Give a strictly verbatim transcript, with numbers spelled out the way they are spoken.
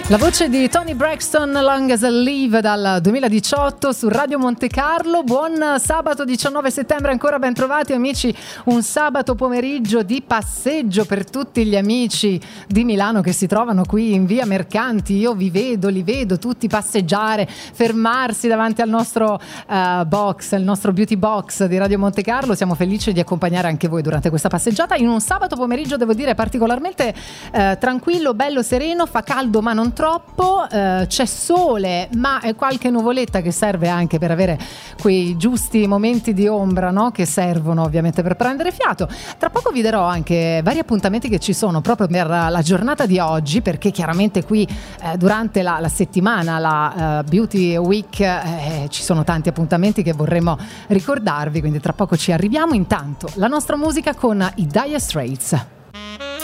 La voce di Toni Braxton, Long as I Live, dal duemiladiciotto su Radio Monte Carlo. Buon sabato diciannove settembre, ancora ben trovati amici. Un sabato pomeriggio di passeggio per tutti gli amici di Milano che si trovano qui in via Mercanti. Io vi vedo, li vedo tutti passeggiare, fermarsi davanti al nostro uh, box, il nostro beauty box di Radio Monte Carlo. Siamo felici di accompagnare anche voi durante questa passeggiata in un sabato pomeriggio, devo dire, particolarmente uh, tranquillo, bello, sereno. Fa caldo ma non troppo, eh, c'è sole ma è qualche nuvoletta che serve anche per avere quei giusti momenti di ombra, no? Che servono ovviamente per prendere fiato. Tra poco vi darò anche vari appuntamenti che ci sono proprio per la giornata di oggi, perché chiaramente qui eh, durante la, la settimana, la uh, Beauty Week, eh, ci sono tanti appuntamenti che vorremmo ricordarvi, quindi tra poco ci arriviamo. Intanto la nostra musica con i Dire Straits.